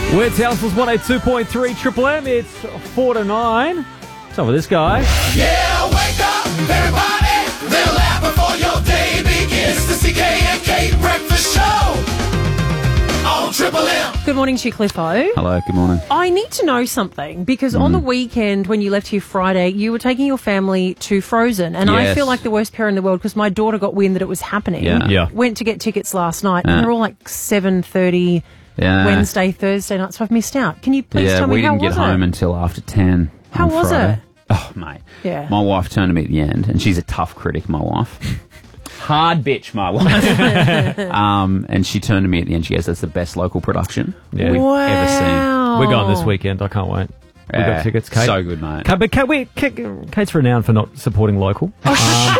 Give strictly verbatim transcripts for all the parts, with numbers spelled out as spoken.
We're Townsville's one oh two point three Triple M. It's four to nine. What's up with this guy? Yeah, wake up, everybody. They'll laugh before your day begins. The C K and K Breakfast Show on Triple M. Good morning to you, Cliffo. Hello, good morning. I need to know something because mm. on the weekend when you left here Friday, you were taking your family to Frozen, and yes. I feel like the worst parent in the world because my daughter got wind that it was happening. Yeah. Yeah. Went to get tickets last night, Yeah. and they're all like seven thirty Yeah. Wednesday, Thursday night, so I've missed out. Can you please yeah, tell me we how didn't was get home it? until after ten. How on was Friday. it? Oh, mate. Yeah. My wife turned to me at the end, and she's a tough critic, my wife. Hard bitch, my wife. um, and she turned to me at the end. She goes, "That's the best local production Yeah. we've Wow. ever seen." We're going this weekend. I can't wait. We Yeah, got tickets, Kate. So good, mate. Kate, but Kate, we, Kate, Kate's renowned for not supporting local. Um,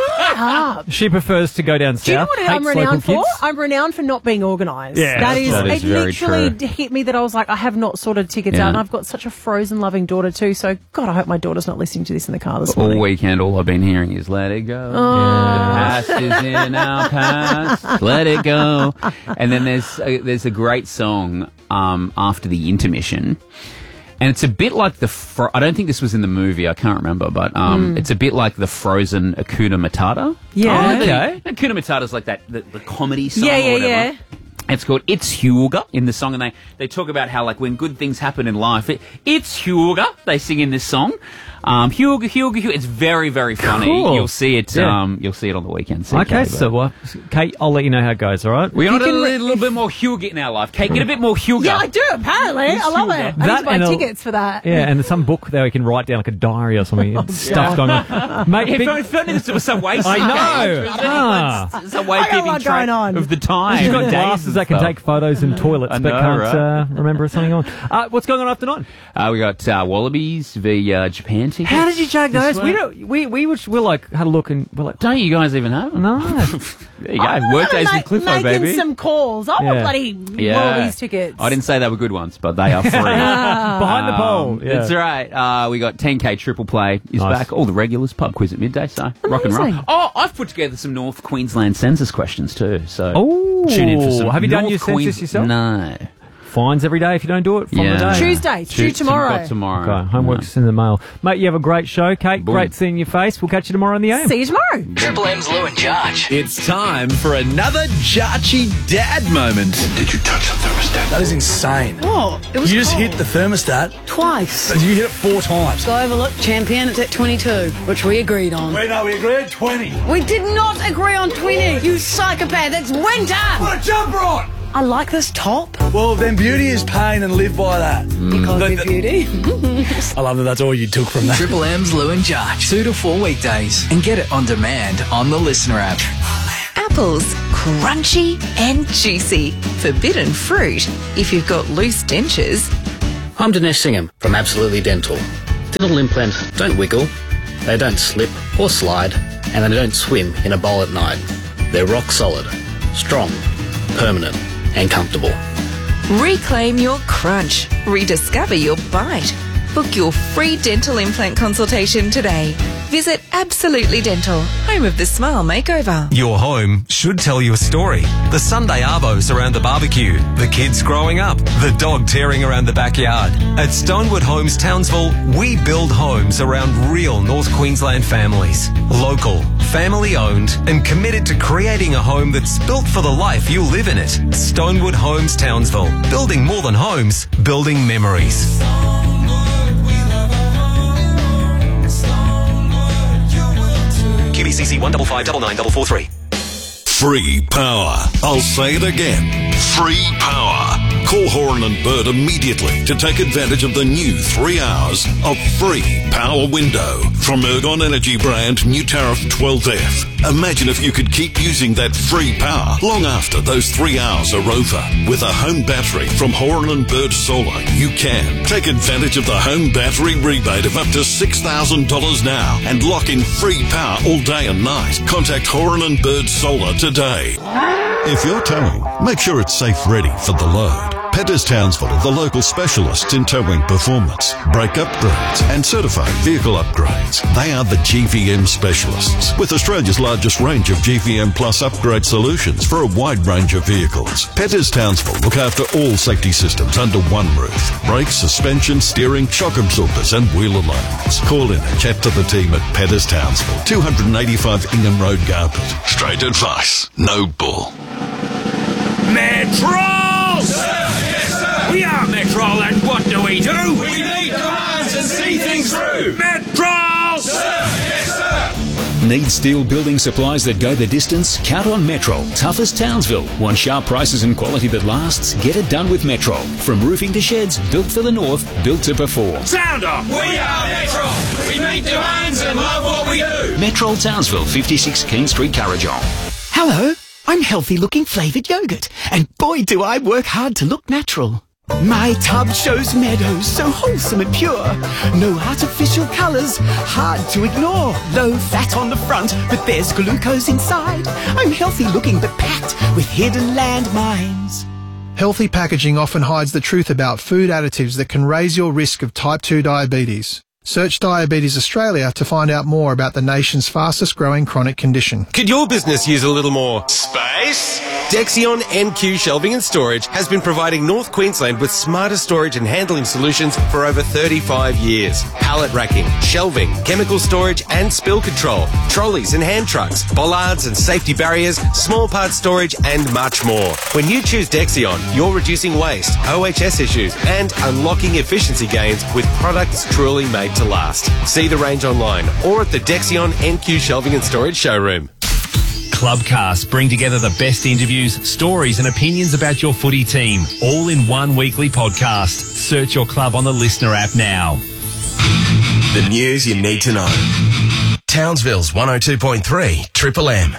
Up. she prefers to go down south. Do you know what I'm hates renowned local for? kids. I'm renowned for not being organised. Yeah, that is, that is it very literally true. hit me that I was like, I have not sorted tickets Yeah. out, and I've got such a Frozen loving daughter too. So, God, I hope my daughter's not listening to this in the car this All morning. weekend, all I've been hearing is "Let it go." Oh. The past is in our past. Let it go. And then there's a, there's a great song um, after the intermission. And it's a bit like the... Fro- I don't think this was in the movie. I can't remember. But um, Mm. it's a bit like the Frozen Hakuna Matata. Yeah. Oh, okay. The, Hakuna Matata's like that, the, the comedy song Yeah, or yeah, whatever. yeah. It's called It's Hugo in the song. And they, they talk about how, like, when good things happen in life, it, it's Hugo, they sing in this song. Um, Hugo, Hugo, Hugo. It's very, very funny. Cool. You'll see it. Yeah. Um, you'll see it on the weekend. C K, Okay, but- so uh, Kate, I'll let you know how it goes, all right? We want a can little, re- little bit more Hugo in our life. Kate, get a bit more Hugo. Yeah, I do, apparently. I love it. I need That to buy and a- tickets for that. Yeah, and some book there we can write down like a diary or something. Oh, stuff going on. Mate, Yeah, big- if only this was some way. I know. Ah. It's a way I got a keeping lot track going on. of the time. You've got Days glasses and that can stuff. take photos in toilets I but know, can't right? uh, remember something on. Uh, what's going on after nine? Uh, we got uh, Wallabies v uh, Japan tickets. How did you check this those? We week. don't. We we was, we like had a look and we're like, Don't you guys even have them? no. There you go. I'm Workdays ma- with Cliffo, making baby. some calls. I want Yeah. bloody Yeah. Wallabies tickets. I didn't say they were good ones, but they are free. Behind the pole. Um, Yeah. That's right. Uh, we got ten K Triple Play is Nice. back. All the regulars, pub quiz at midday, so rock and roll. Amazing. Oh, I've put together some North Queensland census questions too, so Oh. tune in for some. Have you done North your census Queens- yourself? No. Fines every day if you don't do it from Yeah. the day. Tuesday. It's due Tues- tomorrow. got tomorrow. Okay, homework's in the mail. Mate, you have a great show, Kate. Boom. Great seeing your face. We'll catch you tomorrow on the A M. See you tomorrow. Triple M's Lou and Jarch. It's time for another Jarchy Dad moment. Did you touch the thermostat? That is insane. Oh, it was You just cold. hit the thermostat. Twice. You hit it four times. Go overlook champion, it's at twenty-two, which we agreed on. Wait, no, we agreed twenty. We did not agree on twenty, you psychopath, it's winter! Put a jumper on! I like this top. Well, then beauty is pain and live by that. Because But of the- beauty. I love that that's all you took from that. Triple M's Lou and Jarch. Two to four weekdays. And get it on demand on the Listener app. Apples, crunchy and juicy. Forbidden fruit if you've got loose dentures. I'm Dinesh Singham from Absolutely Dental. Dental implants don't wiggle, they don't slip or slide, and they don't swim in a bowl at night. They're rock solid, strong, permanent, and comfortable. Reclaim your crunch. Rediscover your bite. Book your free dental implant consultation today. Visit Absolutely Dental, home of the Smile Makeover. Your home should tell you a story. The Sunday arvos around the barbecue, the kids growing up, the dog tearing around the backyard. At Stonewood Homes Townsville, we build homes around real North Queensland families. Local, family owned, and committed to creating a home that's built for the life you live in it. Stonewood Homes Townsville. Building more than homes, building memories. Q B C C one five five nine nine four four three. Free power. I'll say it again. Free power. Call Horan and Bird immediately to take advantage of the new three hours of free power window from Ergon Energy brand new tariff twelve F. Imagine if you could keep using that free power long after those three hours are over. With a home battery from Horan and Bird Solar, you can take advantage of the home battery rebate of up to six thousand dollars now and lock in free power all day and night. Contact Horan and Bird Solar today. If you're towing, make sure it's safe ready for the load. Petters Townsville are the local specialists in towing performance, brake upgrades and certified vehicle upgrades. They are the G V M specialists with Australia's largest range of G V M Plus upgrade solutions for a wide range of vehicles. Petters Townsville look after all safety systems under one roof. Brakes, suspension, steering, shock absorbers and wheel alarms. Call in and chat to the team at Petters Townsville, two eighty-five Ingham Road, Garbutt. Straight advice, no bull. Metro! Sir, yes, sir. We are Metro, and what do we do? We need demands and see things through. Metro! Sir, yes, sir. Need steel building supplies that go the distance? Count on Metro. Tough as Townsville. Want sharp prices and quality that lasts? Get it done with Metro. From roofing to sheds, built for the north, built to perform. Sound off! We are Metro. We meet demands and love what we do. Metro Townsville, fifty-six King Street, Currajong. Hello. I'm healthy-looking flavoured yogurt, and boy do I work hard to look natural. My tub shows meadows so wholesome and pure. No artificial colours, hard to ignore. Low fat on the front, but there's glucose inside. I'm healthy-looking but packed with hidden landmines. Healthy packaging often hides the truth about food additives that can raise your risk of type two diabetes. Search Diabetes Australia to find out more about the nation's fastest growing chronic condition. Could your business use a little more space? Dexion N Q Shelving and Storage has been providing North Queensland with smarter storage and handling solutions for over thirty-five years. Pallet racking, shelving, chemical storage and spill control, trolleys and hand trucks, bollards and safety barriers, small part storage and much more. When you choose Dexion, you're reducing waste, O H S issues and unlocking efficiency gains with products truly made to last. See the range online or at the Dexion N Q Shelving and Storage showroom. Clubcast bring together the best interviews, stories and opinions about your footy team, all in one weekly podcast. Search your club on the Listener app now. The news you need to know. Townsville's one oh two point three Triple M.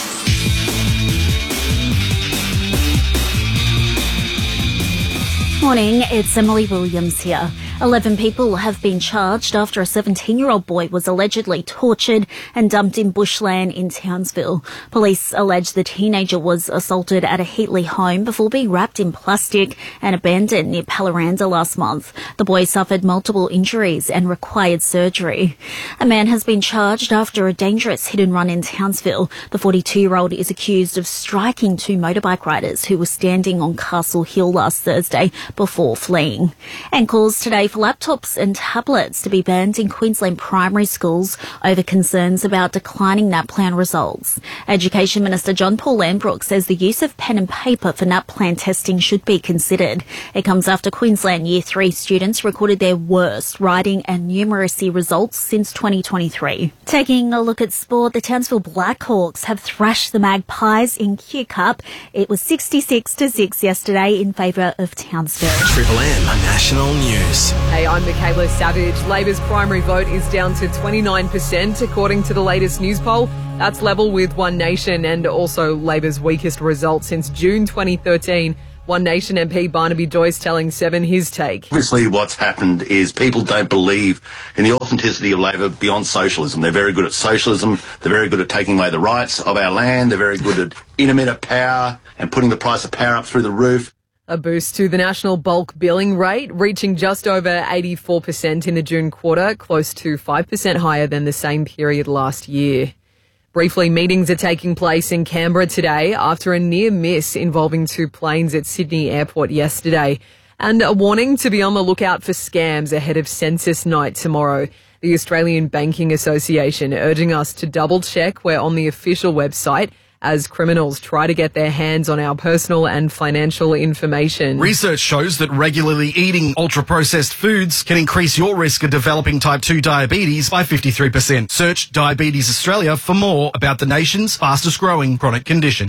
Morning, it's Emily Williams here. Eleven people have been charged after a seventeen-year-old boy was allegedly tortured and dumped in bushland in Townsville. Police allege the teenager was assaulted at a Heatley home before being wrapped in plastic and abandoned near Pallaranda last month. The boy suffered multiple injuries and required surgery. A man has been charged after a dangerous hit-and-run in Townsville. The forty-two-year-old is accused of striking two motorbike riders who were standing on Castle Hill last Thursday before fleeing. And calls today for laptops and tablets to be banned in Queensland primary schools over concerns about declining NAPLAN results. Education Minister John Paul Lambrook says the use of pen and paper for NAPLAN testing should be considered. It comes after Queensland Year three students recorded their worst writing and numeracy results since twenty twenty-three. Taking a look at sport, the Townsville Blackhawks have thrashed the Magpies in Q Cup. It was sixty-six to six yesterday in favour of Townsville. Triple M National News. Hey, I'm Michaela Savage. Labor's primary vote is down to twenty-nine percent according to the latest news poll. That's level with One Nation and also Labor's weakest result since June twenty thirteen. One Nation M P Barnaby Joyce telling Seven his take. Obviously what's happened is people don't believe in the authenticity of Labor beyond socialism. They're very good at socialism. They're very good at taking away the rights of our land. They're very good at intermittent power and putting the price of power up through the roof. A boost to the national bulk billing rate, reaching just over eighty-four percent in the June quarter, close to five percent higher than the same period last year. Briefly, meetings are taking place in Canberra today after a near miss involving two planes at Sydney Airport yesterday. And a warning to be on the lookout for scams ahead of census night tomorrow. The Australian Banking Association urging us to double check we're on the official website as criminals try to get their hands on our personal and financial information. Research shows that regularly eating ultra-processed foods can increase your risk of developing type two diabetes by fifty-three percent. Search Diabetes Australia for more about the nation's fastest-growing chronic condition.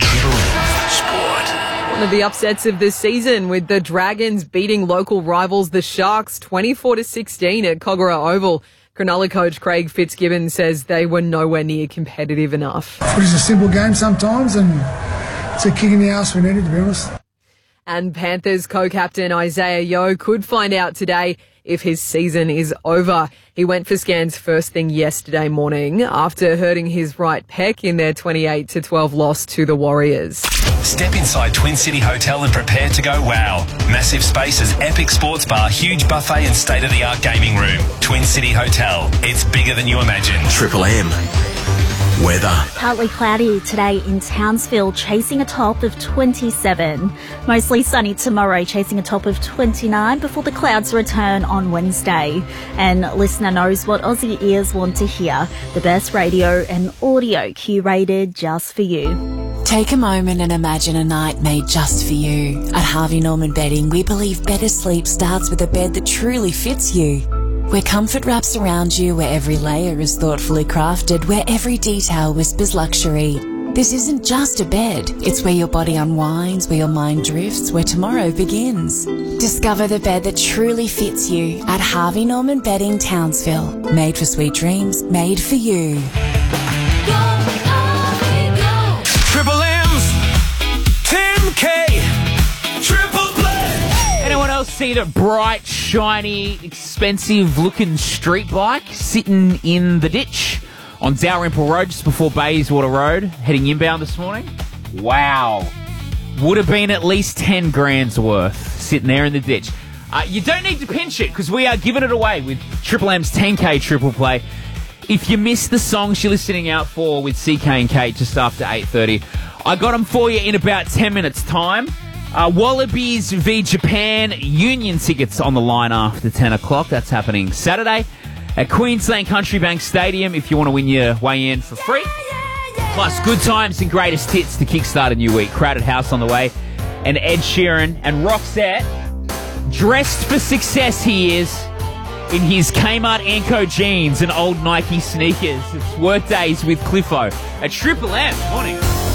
One of the upsets of this season, with the Dragons beating local rivals the Sharks twenty-four to sixteen at Kogarah Oval. Cronulla coach Craig Fitzgibbon says they were nowhere near competitive enough. It's a simple game sometimes, and it's a kick in the arse we needed, to be honest. And Panthers co-captain Isaiah Yeo could find out today if his season is over. He went for scans first thing yesterday morning after hurting his right pec in their twenty-eight to twelve loss to the Warriors. Step inside Twin City Hotel and prepare to go wow. Massive spaces, epic sports bar, huge buffet and state-of-the-art gaming room. Twin City Hotel. It's bigger than you imagine. Triple M. Weather. Partly cloudy today in Townsville, chasing a top of twenty-seven. Mostly sunny tomorrow, chasing a top of twenty-nine before the clouds return on Wednesday. And listener knows what Aussie ears want to hear. The best radio and audio curated just for you. Take a moment and imagine a night made just for you. At Harvey Norman Bedding, we believe better sleep starts with a bed that truly fits you. Where comfort wraps around you, where every layer is thoughtfully crafted, where every detail whispers luxury. This isn't just a bed, it's where your body unwinds, where your mind drifts, where tomorrow begins. Discover the bed that truly fits you at Harvey Norman Bedding, Townsville. Made for sweet dreams, made for you. Triple M's, Tim K, Triple Play. Anyone else see the bright, shiny, expensive-looking street bike sitting in the ditch on Dalrymple Road just before Bayswater Road, heading inbound this morning? Wow. Would have been at least ten grand's worth sitting there in the ditch. Uh, you don't need to pinch it because we are giving it away with Triple M's ten K Triple Play. If you missed the songs you're listening out for with C K and Kate just after eight thirty, I got them for you in about ten minutes' time. Uh, Wallabies v Japan, Union tickets on the line after ten o'clock. That's happening Saturday at Queensland Country Bank Stadium if you want to win your way in for free. Plus, good times and greatest hits to kickstart a new week. Crowded House on the way. And Ed Sheeran and Roxette, dressed for success he is, in his Kmart Anko jeans and old Nike sneakers. It's Workdays with Cliffo at Triple M. Morning.